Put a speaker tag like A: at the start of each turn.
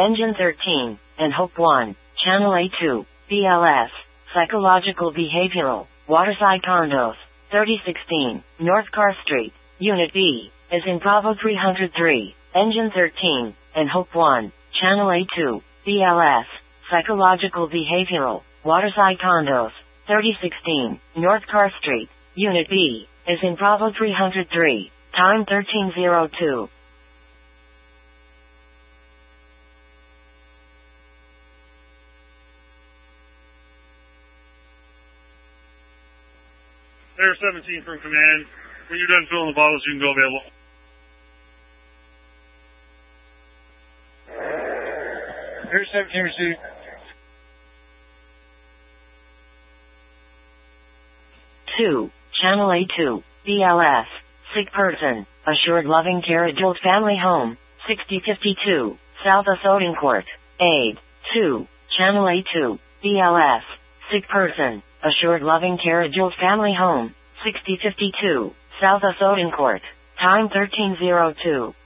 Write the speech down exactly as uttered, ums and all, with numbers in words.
A: Engine thirteen, and Hope one, Channel A two, B L S, Psychological Behavioral, Waterside Condos, thirty sixteen, North Carr Street, Unit B, is in Bravo three oh three, Engine thirteen, and Hope one, Channel A two, B L S, Psychological Behavioral, Waterside Condos, thirty sixteen, North Carr Street, Unit B, is in Bravo three oh three, time thirteen oh two.
B: Air seventeen from command. When you're done filling the bottles, you can go available. Air seventeen received.
A: two, Channel A two, B L S, sick person, Assured Loving Care Adult Family Home, sixty fifty-two, South Osodin Court, Aid, two, Channel A two, B L S, sick person, Assured Loving Care Adult Family Home, sixty fifty-two, South Osodin Court, time thirteen oh two.